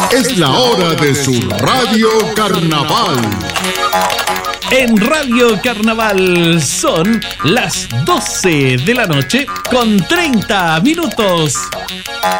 Es la hora de su Radio Carnaval. En Radio Carnaval son las 12 de la noche con 30 minutos.